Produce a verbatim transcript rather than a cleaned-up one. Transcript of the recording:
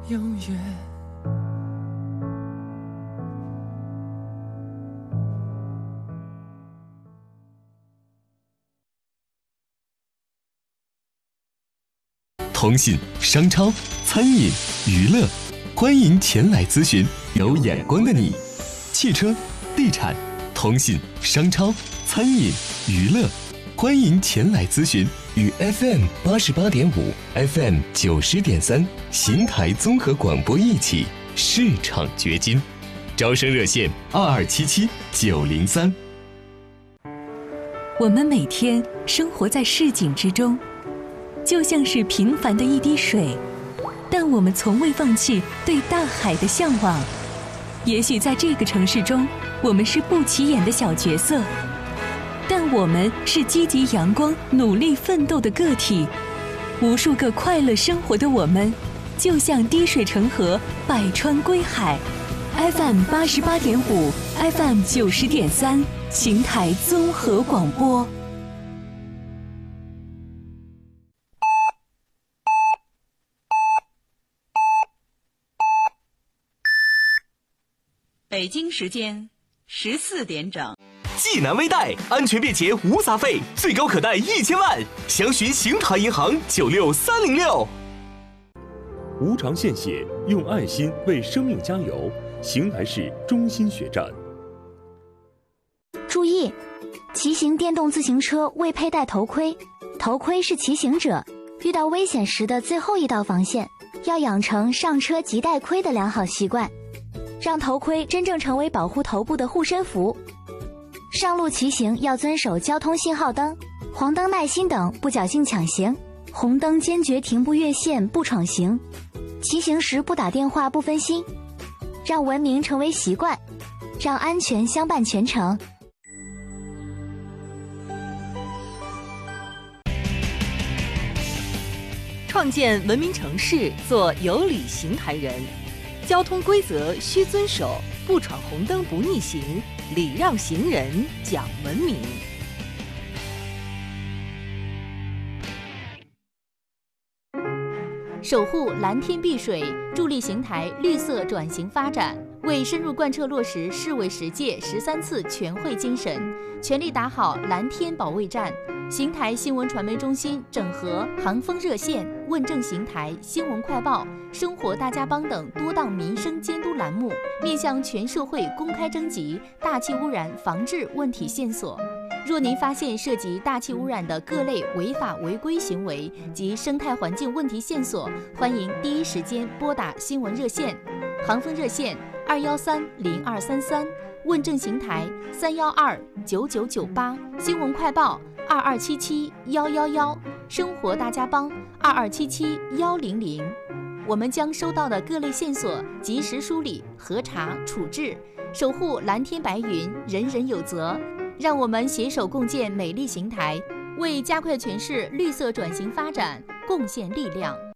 永远。 通信、商超、餐饮、娱乐，欢迎前来咨询。有眼光的你，汽车、地产、通信、商超、餐饮、娱乐，欢迎前来咨询。与 F M 八十八点五、F M 九十点三邢台综合广播一起市场掘金，招生热线二二七七九零三。 我们每天生活在市井之中，就像是平凡的一滴水，但我们从未放弃对大海的向往。也许在这个城市中，我们是不起眼的小角色，但我们是积极阳光、努力奋斗的个体。无数个快乐生活的我们，就像滴水成河，百川归海。F M 八十八点五 ，F M 九十点三，邢台综合广播。 北京时间十四点整。 济南微贷安全便捷无杂费，最高可贷一千万，详询邢台银行九六三零六。 无偿献血，用爱心为生命加油。邢台市中心血站。 注意，骑行电动自行车未佩戴头盔，头盔是骑行者遇到危险时的最后一道防线，要养成上车即戴盔的良好习惯，让头盔真正成为保护头部的护身符。上路骑行要遵守交通信号灯、黄灯耐心等，不侥幸抢行，红灯坚决停不越线不闯行，骑行时不打电话不分心，让文明成为习惯，让安全相伴全程。 创建文明城市，做有礼邢台人。交通规则需遵守，不闯红灯不逆行，礼让行人讲文明。 守护蓝天碧水，助力邢台绿色转型发展，为深入贯彻落实市委十届十三次全会精神，全力打好蓝天保卫战。邢台新闻传媒中心整合航风热线、问政邢台、新闻快报、生活大家帮等多档民生监督栏目，面向全社会公开征集大气污染防治问题线索。若您发现涉及大气污染的各类违法违规行为及生态环境问题线索，欢迎第一时间拨打新闻热线，航风热线二幺三零二三三，问政邢台三幺二九九九八，新闻快报二二七七幺幺幺，生活大家帮二二七七幺零零。我们将收到的各类线索及时梳理、核查、处置，守护蓝天白云，人人有责。让我们携手共建美丽邢台，为加快全市绿色转型发展贡献力量。